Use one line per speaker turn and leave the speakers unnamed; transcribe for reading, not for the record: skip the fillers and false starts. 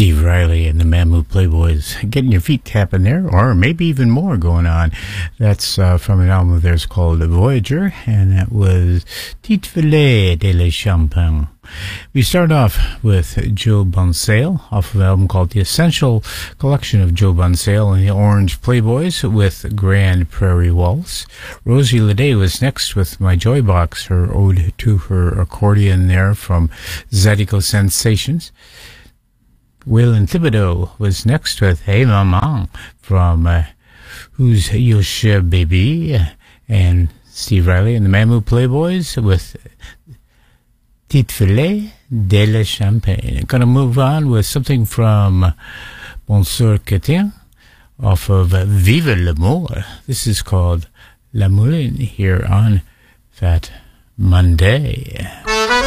Steve Riley and the Mammoth Playboys getting your feet tapping there, or maybe even more going on. That's from an album of theirs called Voyager, and that was Tite Filet de la Champagne. We start off with Joe Bunsale off of an album called The Essential Collection of Joe Bunsale and the Orange Playboys with Grand Prairie Waltz. Rosie Leday was next with My Joy Box, her ode to her accordion there from Zydeco Sensations. Waylon Thibodeau was next with Hey Maman from Who's Your Cher Baby, and Steve Riley and the Mammoth Playboys with Tite Filet de la Champagne. I'm going to move on with something from Bonsoir Quétin off of Vive l'Amour. This is called La Moulin here on Fat Monday.